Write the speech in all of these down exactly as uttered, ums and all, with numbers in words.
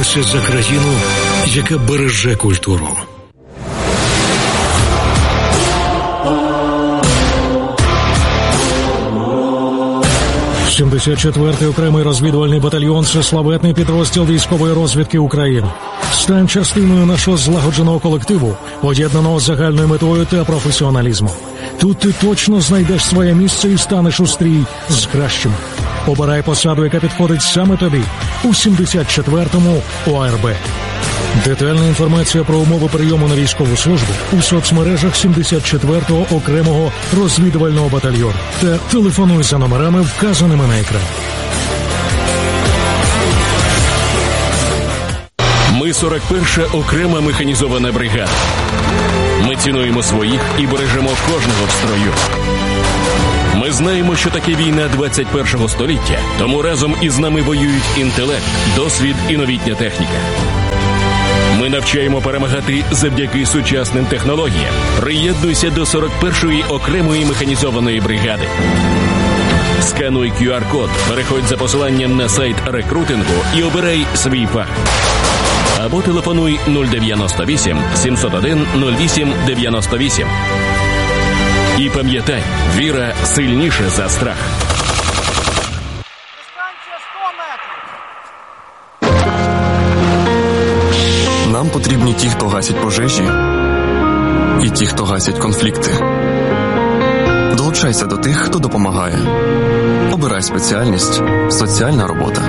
боремося за країну, яка береже культуру. сімдесят четвертий окремий розвідувальний батальйон – це славетний підрозділ військової розвідки України. Стань частиною нашого злагодженого колективу, поєднаного з загальною метою та професіоналізмом. Тут ти точно знайдеш своє місце і станеш у стрій з кращими. Обирай посаду, яка підходить саме тобі у сімдесят четвертому О А Р Б. Детальна інформація про умови прийому на військову службу у соцмережах сімдесят четвертого окремого розвідувального батальйону та телефонуй за номерами, вказаними на екрані. Ми сорок перша окрема механізована бригада. Ми цінуємо своїх і бережемо кожного в строю. Ми знаємо, що таке війна двадцять першого століття, тому разом із нами воюють інтелект, досвід і новітня техніка. Ми навчаємо перемагати завдяки сучасним технологіям. Приєднуйся до сорок першої окремої механізованої бригади. Скануй кю ар код, переходь за посиланням на сайт рекрутингу і обирай свій фах. Або телефонуй нуль дев'яносто вісім сімсот один нуль вісім дев'яносто вісім. І пам'ятай, віра сильніша за страх. Нам потрібні ті, хто гасять пожежі, і ті, хто гасять конфлікти. Долучайся до тих, хто допомагає. Обирай спеціальність «Соціальна робота».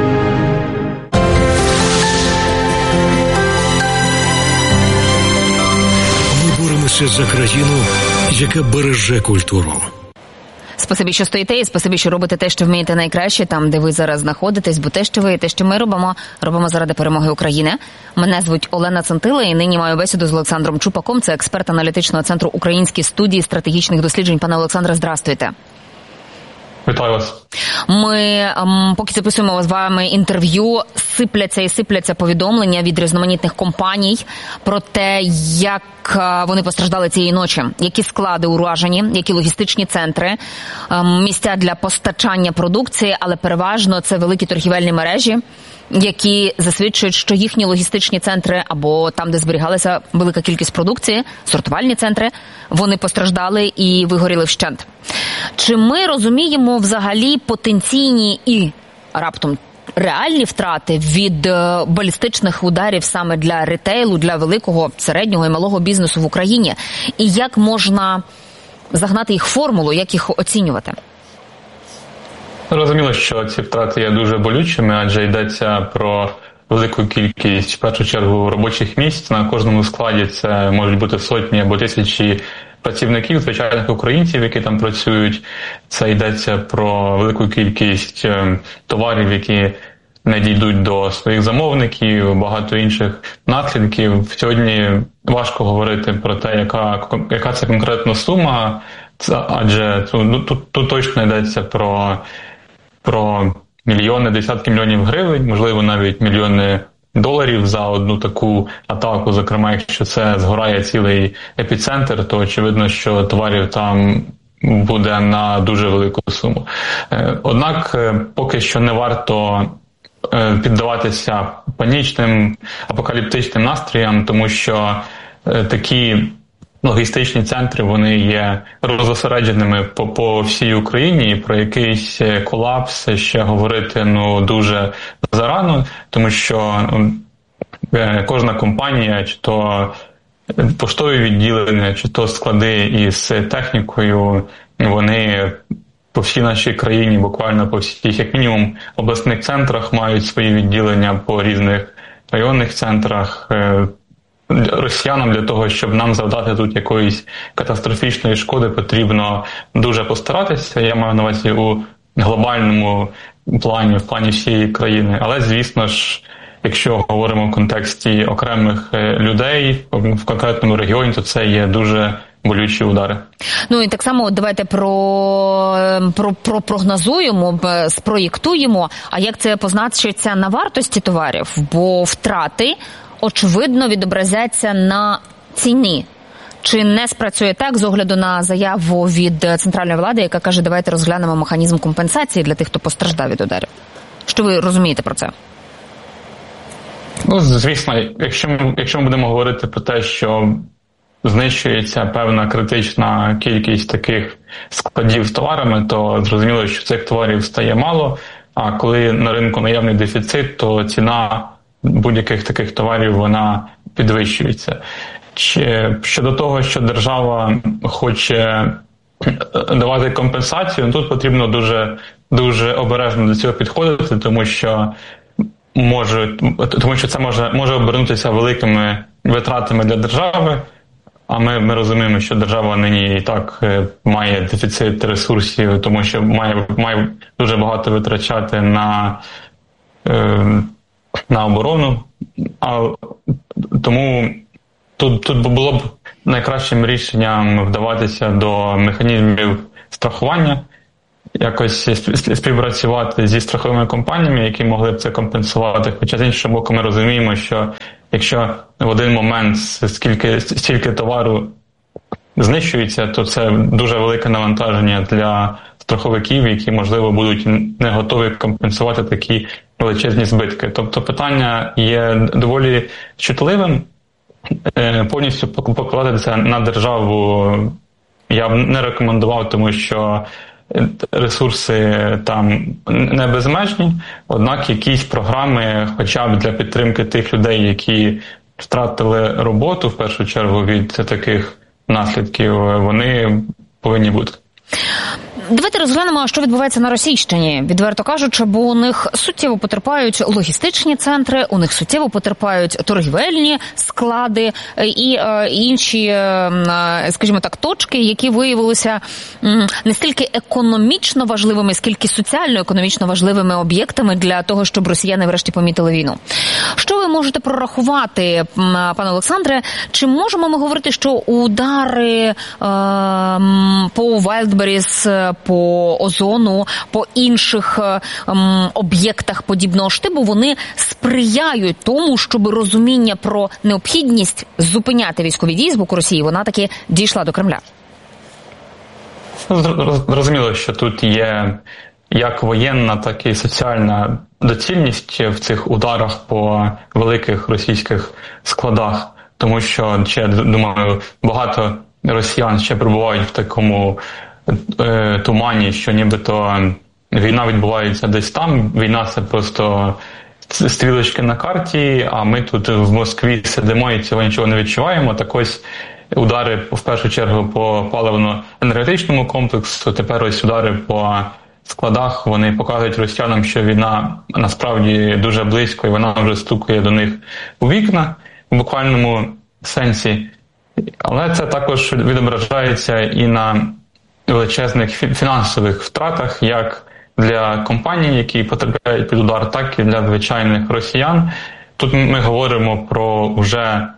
Ми боремося за країну, яка береже культуру. Спасибі, що стоїте, і спасибі, що робите те, що вмієте найкраще, там, де ви зараз знаходитесь, бо те, що ви, те, що ми робимо, робимо заради перемоги України. Мене звуть Олена Центила, і нині маю бесіду з Олександром Чупаком, це експерт аналітичного центру Українські студії стратегічних досліджень. Пане Олександре, здрастуйте. Вітаю вас. Ми, поки записуємо з вами інтерв'ю, сипляться і сипляться повідомлення від різноманітних компаній про те, як вони постраждали цієї ночі, які склади уражені, які логістичні центри, місця для постачання продукції, але переважно це великі торгівельні мережі, які засвідчують, що їхні логістичні центри або там, де зберігалася велика кількість продукції, сортувальні центри, вони постраждали і вигоріли вщент. Чи ми розуміємо взагалі потенційні і раптом реальні втрати від балістичних ударів саме для ретейлу, для великого, середнього і малого бізнесу в Україні? І як можна загнати їх в формулу, як їх оцінювати? Розуміло, що ці втрати є дуже болючими, адже йдеться про велику кількість, в першу чергу, робочих місць. На кожному складі це можуть бути сотні або тисячі працівників, звичайних українців, які там працюють. Це йдеться про велику кількість товарів, які не дійдуть до своїх замовників, багато інших наслідків. Сьогодні важко говорити про те, яка, яка це конкретна сума, адже ну, тут, тут точно йдеться про, про мільйони, десятки мільйонів гривень, можливо, навіть мільйони доларів за одну таку атаку. Зокрема, якщо це згорає цілий епіцентр, то очевидно, що товарів там буде на дуже велику суму. Однак, поки що не варто піддаватися панічним, апокаліптичним настроям, тому що такі логістичні центри, вони є розосередженими по, по всій Україні, і про якийсь колапс ще говорити ну дуже зарано, тому що ну, кожна компанія, чи то поштові відділення, чи то склади із технікою, вони по всій нашій країні, буквально по всіх, як мінімум, обласних центрах мають свої відділення, по різних районних центрах. Росіянам для того, щоб нам завдати тут якоїсь катастрофічної шкоди, потрібно дуже постаратися. Я маю на увазі у глобальному плані, в плані всієї країни. Але, звісно ж, якщо говоримо в контексті окремих людей в конкретному регіоні, то це є дуже болючі удари. Ну і так само давайте про, про, про прогнозуємо, спроєктуємо, а як це позначиться на вартості товарів, бо втрати очевидно відобразяться на ціні. Чи не спрацює так з огляду на заяву від центральної влади, яка каже, давайте розглянемо механізм компенсації для тих, хто постраждав від ударів? Що ви розумієте про це? Ну, звісно, якщо ми, якщо ми будемо говорити про те, що знищується певна критична кількість таких складів з товарами, то зрозуміло, що цих товарів стає мало, а коли на ринку наявний дефіцит, то ціна будь-яких таких товарів вона підвищується. Чи щодо того, що держава хоче давати компенсацію, тут потрібно дуже, дуже обережно до цього підходити, тому що може, тому що це може, може обернутися великими витратами для держави, а ми, ми розуміємо, що держава нині і так має дефіцит ресурсів, тому що має, має дуже багато витрачати на, на оборону, а тому тут, тут було б найкращим рішенням вдаватися до механізмів страхування, якось співпрацювати зі страховими компаніями, які могли б це компенсувати. Хоча з іншого боку ми розуміємо, що якщо в один момент скільки, стільки товару знищується, то це дуже велике навантаження для страховиків, які, можливо, будуть не готові компенсувати такі величезні збитки. Тобто питання є доволі чутливим. Повністю покладатися на державу я б не рекомендував, тому що ресурси там не безмежні, однак якісь програми, хоча б для підтримки тих людей, які втратили роботу, в першу чергу, від таких наслідків, вони повинні бути. Давайте розглянемо, що відбувається на Російщині, відверто кажучи, бо у них суттєво потерпають логістичні центри, у них суттєво потерпають торгівельні склади і е, інші, е, скажімо так, точки, які виявилися м, не стільки економічно важливими, скільки соціально-економічно важливими об'єктами для того, щоб росіяни врешті помітили війну. Що ви можете прорахувати, пане Олександре? Чи можемо ми говорити, що удари е, по Вайлдберріс, по Озону, по інших ем, об'єктах подібного штибу, вони сприяють тому, щоб розуміння про необхідність зупиняти військові дії з боку Росії, вона таки дійшла до Кремля? Зрозуміло, що тут є як воєнна, так і соціальна доцільність в цих ударах по великих російських складах, тому що, ще, думаю, багато росіян ще перебувають в такому тумані, що нібито війна відбувається десь там, війна це просто стрілочки на карті, а ми тут в Москві сидимо і цього нічого не відчуваємо. Так ось удари в першу чергу по паливно-енергетичному комплексу, тепер ось удари по складах, вони показують росіянам, що війна насправді дуже близько і вона вже стукає до них у вікна в буквальному сенсі. Але це також відображається і на величезних фінансових втратах, як для компаній, які потрапляють під удар, так і для звичайних росіян. Тут ми говоримо про вже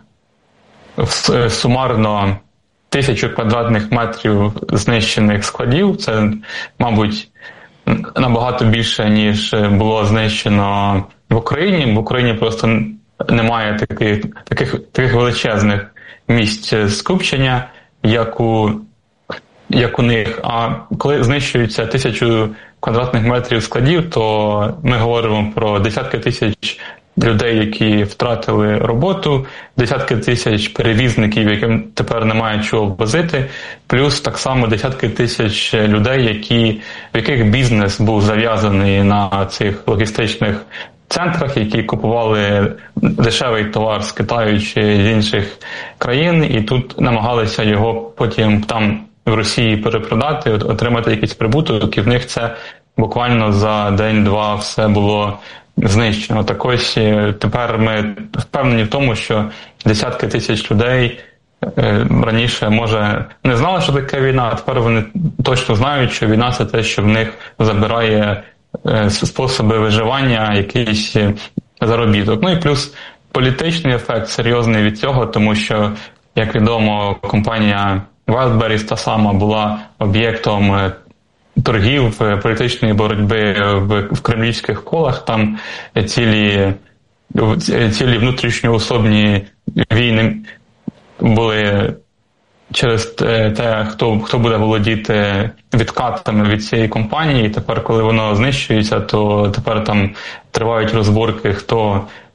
сумарно тисячу квадратних метрів знищених складів. Це, мабуть, набагато більше, ніж було знищено в Україні. В Україні просто немає таких, таких, таких величезних місць скупчення, як у як у них. А коли знищується тисячу квадратних метрів складів, то ми говоримо про десятки тисяч людей, які втратили роботу, десятки тисяч перевізників, яким тепер немає чого возити, плюс так само десятки тисяч людей, які, в яких бізнес був зав'язаний на цих логістичних центрах, які купували дешевий товар з Китаю чи з інших країн, і тут намагалися його потім там в Росії перепродати, отримати якийсь прибуток, і в них це буквально за день-два все було знищено. Так ось тепер ми впевнені в тому, що десятки тисяч людей раніше, може, не знали, що таке війна, а тепер вони точно знають, що війна – це те, що в них забирає способи виживання, якийсь заробіток. Ну і плюс політичний ефект серйозний від цього, тому що, як відомо, компанія Wildberries та сама була об'єктом торгів, політичної боротьби в кремлівських колах. Там цілі, цілі внутрішньоособні війни були через те, хто, хто буде володіти відкатами від цієї компанії. І тепер, коли воно знищується, то тепер там тривають розборки, хто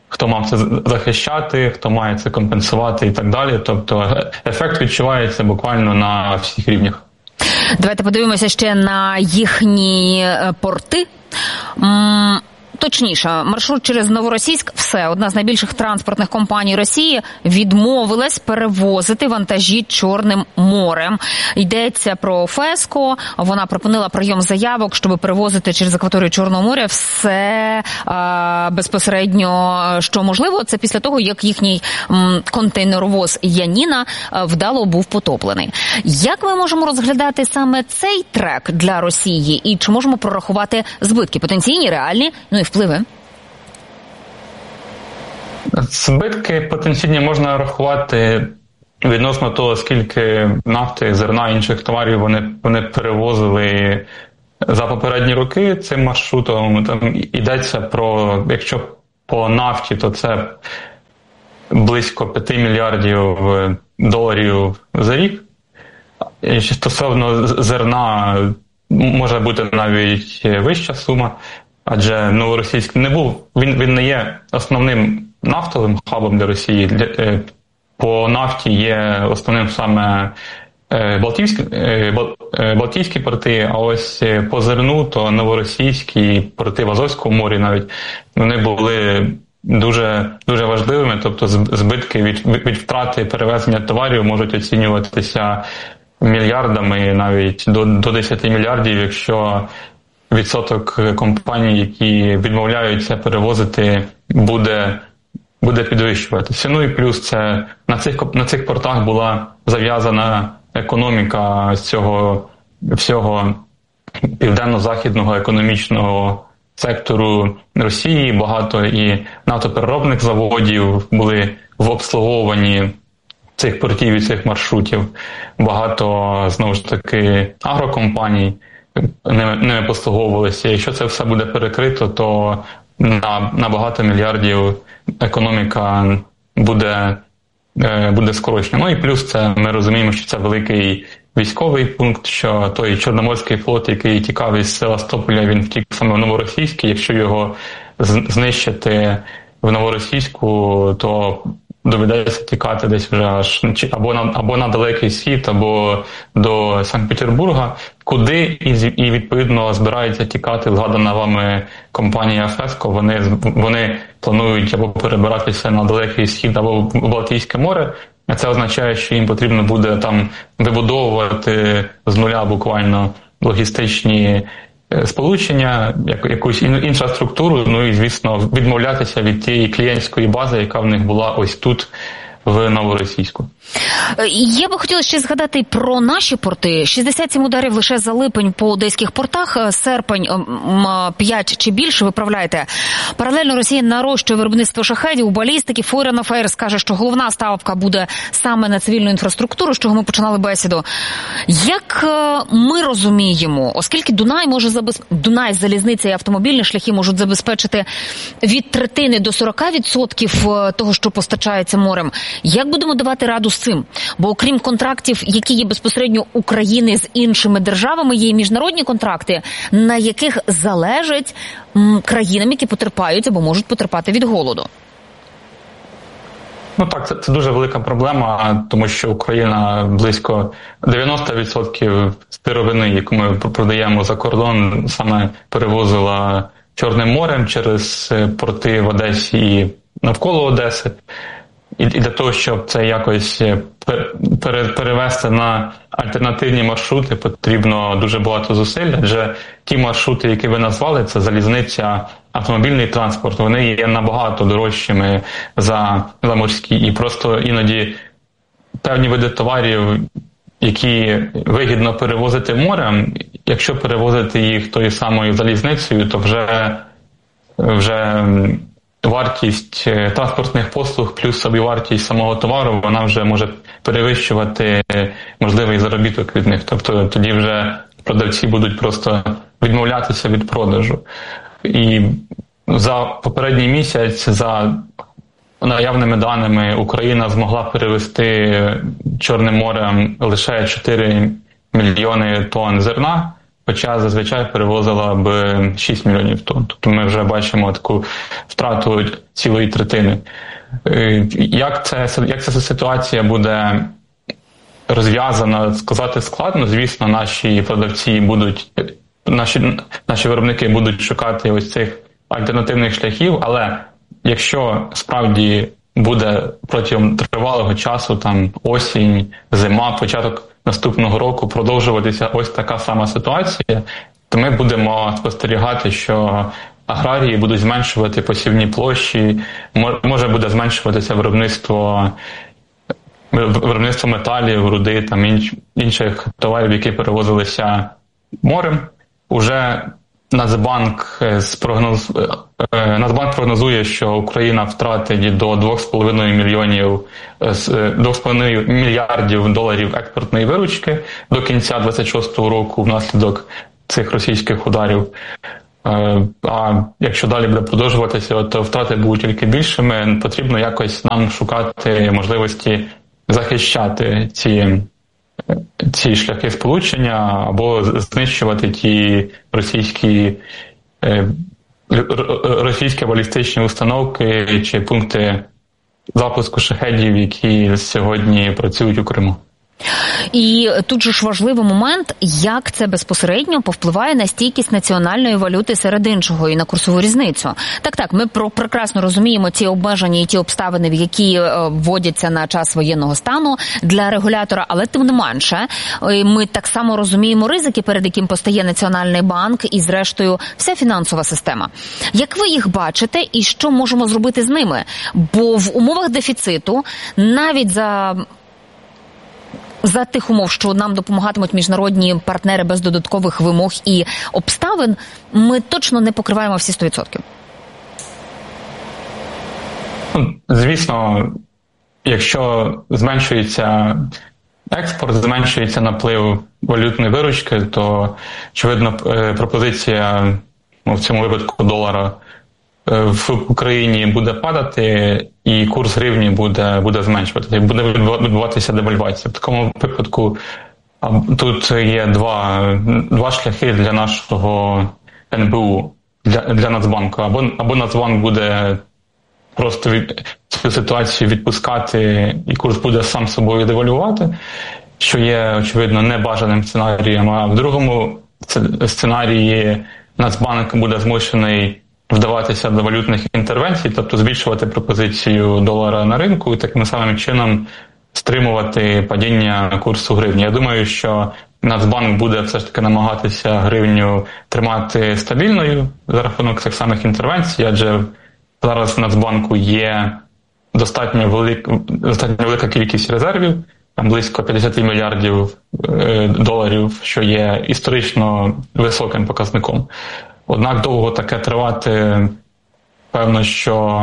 хто мав це захищати, хто має це компенсувати і так далі. Тобто ефект відчувається буквально на всіх рівнях. Давайте подивимося ще на їхні порти. Точніше, маршрут через Новоросійськ, все, одна з найбільших транспортних компаній Росії відмовилась перевозити вантажі Чорним морем. Йдеться про ФЕСКО, вона припинила прийом заявок, щоб перевозити через акваторію Чорного моря все а, безпосередньо, що можливо. Це після того, як їхній м, контейнеровоз Яніна а, вдало був потоплений. Як ми можемо розглядати саме цей трек для Росії і чи можемо прорахувати збитки потенційні, реальні, ну і впливи? Збитки потенційні можна рахувати відносно того, скільки нафти, зерна і інших товарів вони, вони перевозили за попередні роки цим маршрутом. Там йдеться про, якщо по нафті, то це близько п'ять мільярдів доларів за рік. І стосовно зерна може бути навіть вища сума. Адже Новоросійськ не був, він, він не є основним нафтовим хабом для Росії. Для, е, по нафті є основним саме е, Балтійські, е, Балтійські порти, а ось по зерну, то Новоросійські порти в Азовському морі навіть, вони були дуже, дуже важливими, тобто збитки від, від втрати перевезення товарів можуть оцінюватися мільярдами, навіть до, до десять мільярдів, якщо відсоток компаній, які відмовляються перевозити, буде, буде підвищуватися. Ну і плюс це на цих, на цих портах була зав'язана економіка з цього всього південно-західного економічного сектору Росії. Багато і нафтопереробних заводів були в обслуговуванні цих портів і цих маршрутів. Багато, знову ж таки, агрокомпаній ними послуговувалися. Якщо це все буде перекрито, то на, на багато мільярдів економіка буде, буде скорочена. Ну і плюс це ми розуміємо, що це великий військовий пункт, що той Чорноморський флот, який тікав із Севастополя, він втік саме в Новоросійський. Якщо його знищити в Новоросійську, то доведеться тікати десь вже аж або на, або на Далекий Схід, або до Санкт-Петербурга, куди і, і відповідно збирається тікати згадана вами компанія ФЕСКО. Вони, вони планують або перебиратися на Далекий Схід, або в Балтійське море. А це означає, що їм потрібно буде там вибудовувати з нуля буквально логістичні сполучення, якусь інфраструктуру, ну і, звісно, відмовлятися від тієї клієнтської бази, яка в них була ось тут, в Новоросійську. Я би хотіла ще згадати про наші порти. шістдесят сім ударів лише за липень по одеських портах, серпень п'ять чи більше, виправляйте. Паралельно Росія нарощує виробництво шахедів, балістики. Foreign Affairs каже, що головна ставка буде саме на цивільну інфраструктуру, з чого ми починали бесіду. Як ми розуміємо, оскільки Дунай може забез... Дунай, залізниця і автомобільні шляхи можуть забезпечити від третини до сорока відсотків того, що постачається морем, як будемо давати раду з цим? Бо окрім контрактів, які є безпосередньо України з іншими державами, є і міжнародні контракти, на яких залежать м, країнам, які потерпають або можуть потерпати від голоду. Ну так, це, це дуже велика проблема, тому що Україна близько дев'яносто відсотків сировини, яку ми продаємо за кордон, саме перевозила Чорним морем через порти в Одесі і навколо Одеси. І для того, щоб це якось перевести на альтернативні маршрути, потрібно дуже багато зусиль, адже ті маршрути, які ви назвали, це залізниця, автомобільний транспорт, вони є набагато дорожчими за, за морські. І просто іноді певні види товарів, які вигідно перевозити морем, якщо перевозити їх тою самою залізницею, то вже, вже вартість транспортних послуг плюс собівартість самого товару, вона вже може перевищувати можливий заробіток від них. Тобто тоді вже продавці будуть просто відмовлятися від продажу. І за попередній місяць, за наявними даними, Україна змогла перевезти Чорним морем лише чотири мільйони тонн зерна. хоча зазвичай перевозила б шість мільйонів тонн. Тобто ми вже бачимо таку втрату цілої третини. Як, це, як ця ситуація буде розв'язана, сказати складно. Звісно, наші продавці будуть, наші, наші виробники будуть шукати ось цих альтернативних шляхів, але якщо справді буде протягом тривалого часу, там осінь, зима, початок наступного року продовжуватися ось така сама ситуація, то ми будемо спостерігати, що аграрії будуть зменшувати посівні площі, може буде зменшуватися виробництво виробництво металів, руди, там інш, інших товарів, які перевозилися морем. Уже Нацбанк, спрогноз... Нацбанк прогнозує, що Україна втратить до два з половиною мільйонів, два з половиною мільярдів доларів експортної виручки до кінця двадцять шостого року внаслідок цих російських ударів. А якщо далі буде продовжуватися, то втрати будуть тільки більшими. Потрібно якось нам шукати можливості захищати ці, ці шляхи сполучення або знищувати ті російські, російські балістичні установки чи пункти запуску шахедів, які сьогодні працюють у Криму. І тут же ж важливий момент, як це безпосередньо повпливає на стійкість національної валюти серед іншого і на курсову різницю. Так-так, ми про прекрасно розуміємо ті обмеження і ті обставини, в які е, вводяться на час воєнного стану для регулятора, але тим не менше, ми так само розуміємо ризики, перед яким постає Національний банк і, зрештою, вся фінансова система. Як ви їх бачите і що можемо зробити з ними? Бо в умовах дефіциту навіть за... За тих умов, що нам допомагатимуть міжнародні партнери без додаткових вимог і обставин, ми точно не покриваємо всі сто відсотків. Звісно, якщо зменшується експорт, зменшується наплив валютної виручки, то, очевидно, пропозиція, ну, в цьому випадку долара, в Україні буде падати, і курс гривні буде, буде зменшуватися, буде відбуватися девальвація. В такому випадку тут є два, два шляхи для нашого ен бе у, для, для Нацбанку. Або, або Нацбанк буде просто від, цю ситуацію відпускати, і курс буде сам собою девальвувати, що є, очевидно, небажаним сценарієм. А в другому сценарії Нацбанк буде змушений вдаватися до валютних інтервенцій, тобто збільшувати пропозицію долара на ринку і таким самим чином стримувати падіння курсу гривні. Я думаю, що Нацбанк буде все ж таки намагатися гривню тримати стабільною за рахунок цих самих інтервенцій, адже зараз в Нацбанку є достатньо велика, достатньо велика кількість резервів, там близько п'ятдесят мільярдів доларів, що є історично високим показником. Однак довго таке тривати, певно, що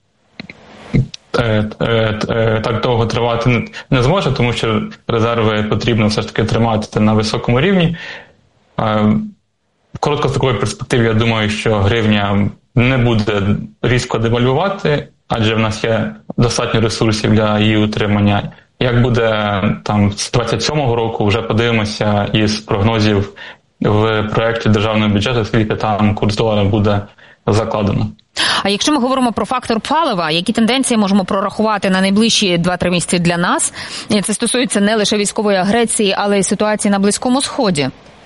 е, е, е, так довго тривати не зможе, тому що резерви потрібно все ж таки тримати на високому рівні. Е, в короткостроковій перспективі я думаю, що гривня не буде різко девальвувати, адже в нас є достатньо ресурсів для її утримання. Як буде там з двадцять сьомого року, вже подивимося із прогнозів в проєкті державного бюджету, скільки там курс долара буде закладено. А якщо ми говоримо про фактор палива, які тенденції можемо прорахувати на найближчі два-три місяці для нас? Це стосується не лише військової агресії, але й ситуації на Близькому Сході.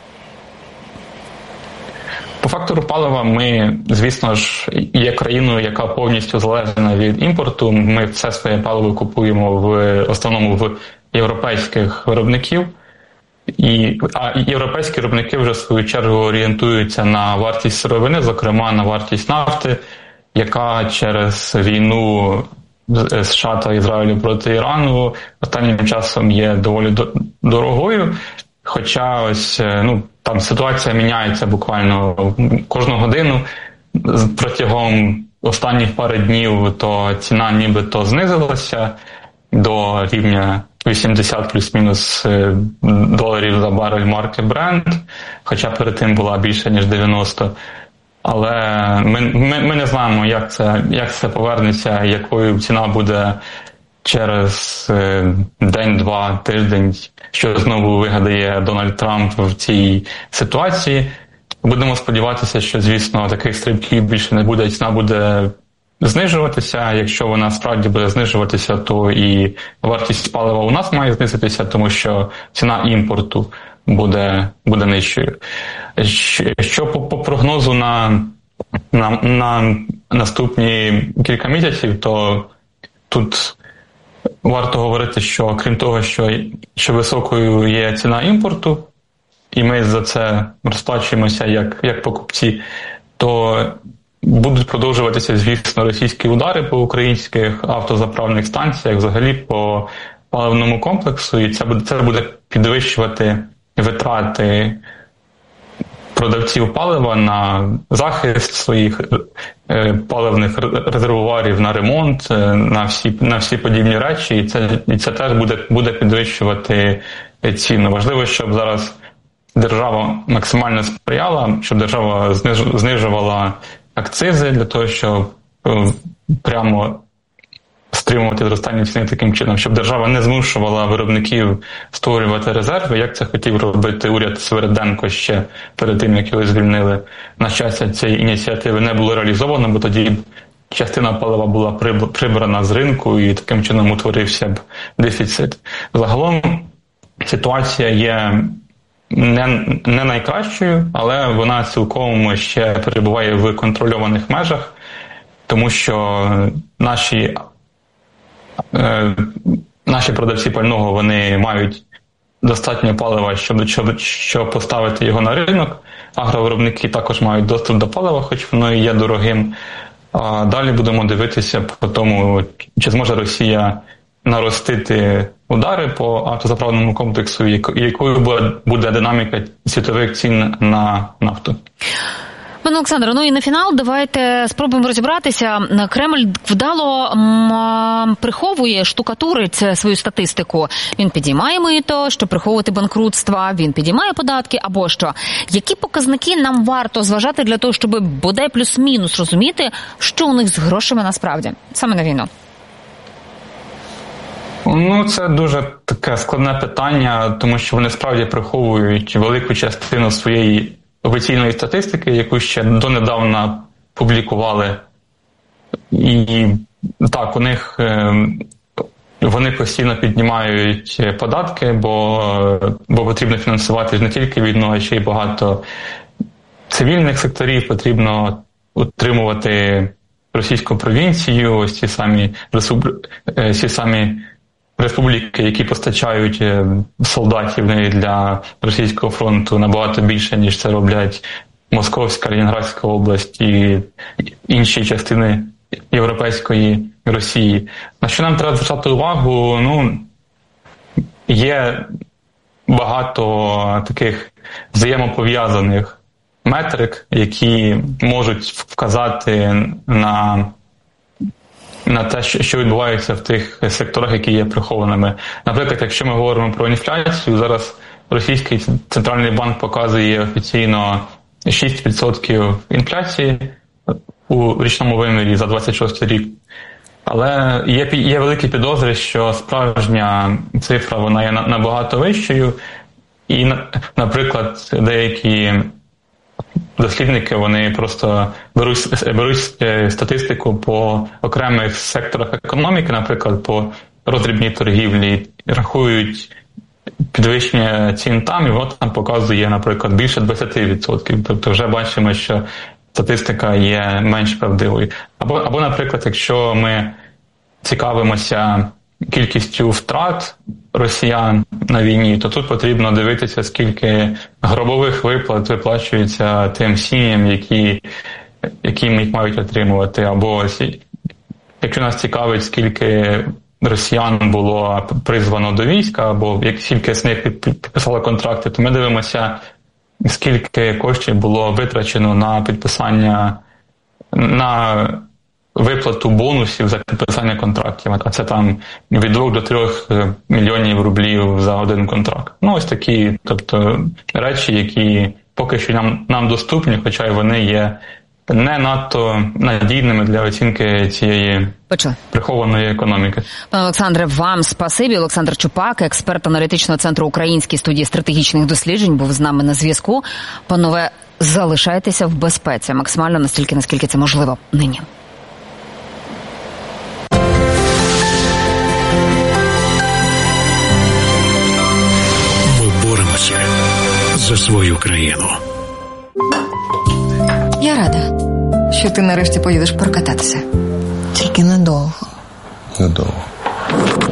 По фактору палива ми, звісно ж, є країною, яка повністю залежна від імпорту. Ми все своє паливо купуємо в основному в європейських виробників. І, а європейські виробники вже в свою чергу орієнтуються на вартість сировини, зокрема на вартість нафти, яка через війну США та Ізраїлю проти Ірану останнім часом є доволі дорогою. Хоча ось, ну, там ситуація міняється буквально кожну годину. Протягом останніх пари днів то ціна нібито знизилася до рівня вісімдесят плюс-мінус доларів за барель марки Brent, хоча перед тим була більше, ніж дев'яносто. Але ми, ми, ми не знаємо, як це, як це повернеться, якою ціна буде через день, два, тиждень, що знову вигадає Дональд Трамп в цій ситуації. Будемо сподіватися, що, звісно, таких стрибків більше не буде, ціна буде знижуватися. Якщо вона справді буде знижуватися, то і вартість палива у нас має знизитися, тому що ціна імпорту буде, буде нижчою. Що по, по прогнозу на, на, на наступні кілька місяців, то тут варто говорити, що крім того, що, що високою є ціна імпорту, і ми за це розплачуємося як, як покупці, то будуть продовжуватися, звісно, російські удари по українських автозаправних станціях, взагалі по паливному комплексу, і це буде, це буде підвищувати витрати продавців палива на захист своїх е, паливних резервуарів, на ремонт, е, на всі, на всі подібні речі, і це, і це теж буде, буде підвищувати ціну. Важливо, щоб зараз держава максимально сприяла, щоб держава знижувала акцизи для того, щоб прямо стримувати зростання ціни таким чином, щоб держава не змушувала виробників створювати резерви, як це хотів робити уряд Свериденко ще перед тим, як його звільнили. На щастя, цієї ініціативи не було реалізовано, бо тоді частина палива була прибрана з ринку і таким чином утворився б дефіцит. Загалом ситуація є не, не найкращою, але вона цілком ще перебуває в контрольованих межах, тому що наші е, наші продавці пального, вони мають достатньо палива, щоб, щоб, щоб поставити його на ринок. Агровиробники також мають доступ до палива, хоч воно і є дорогим. А далі будемо дивитися по тому, чи зможе Росія наростити удари по автозаправному комплексу, і якою буде динаміка світових цін на нафту. Пане Олександре, ну і на фінал давайте спробуємо розібратися. Кремль вдало м, приховує, штукатурить свою статистику. Він підіймає мито, щоб приховувати банкрутства, він підіймає податки або що. Які показники нам варто зважати для того, щоб бодай плюс-мінус розуміти, що у них з грошами насправді, саме на війну? Ну, це дуже таке складне питання, тому що вони справді приховують велику частину своєї офіційної статистики, яку ще донедавна публікували. І так, у них вони постійно піднімають податки, бо, бо потрібно фінансувати не тільки війну, а ще й багато цивільних секторів, потрібно утримувати російську провінцію, ось ці самі, ці самі республіки, які постачають солдатів для російського фронту набагато більше, ніж це роблять Московська, Ленінградська область і інші частини європейської Росії. На що нам треба звертати увагу? Ну, є багато таких взаємопов'язаних метрик, які можуть вказати на на те, що відбувається в тих секторах, які є прихованими. Наприклад, якщо ми говоримо про інфляцію, зараз Російський центральний банк показує офіційно шість відсотків інфляції у річному вимірі за двадцять шостий рік. Але є, є великі підозри, що справжня цифра вона є набагато вищою. І, наприклад, деякі дослідники, вони просто беруть, беруть статистику по окремих секторах економіки, наприклад, по роздрібній торгівлі, рахують підвищення цін там, і от там показує, наприклад, більше двадцять відсотків. Тобто вже бачимо, що статистика є менш правдивою. Або, або наприклад, якщо ми цікавимося кількістю втрат росіян на війні, то тут потрібно дивитися, скільки гробових виплат виплачується тим сім'ям, які, які їх мають отримувати. Або якщо нас цікавить, скільки росіян було призвано до війська, або скільки з них підписали контракти, то ми дивимося, скільки коштів було витрачено на підписання, на виплату бонусів за підписання контрактів, а це там від двох до трьох мільйонів рублів за один контракт. Ну, ось такі, тобто, речі, які поки що нам, нам доступні, хоча й вони є не надто надійними для оцінки цієї Почали. прихованої економіки. Пане Олександре, вам спасибі. Олександр Чупак, експерт аналітичного центру Української студії стратегічних досліджень, був з нами на зв'язку. Панове, залишайтеся в безпеці максимально настільки, наскільки це можливо нині. Ми боремося за свою країну. Я рада, що ти нарешті поїдеш прокататися. Тільки недовго. Недовго.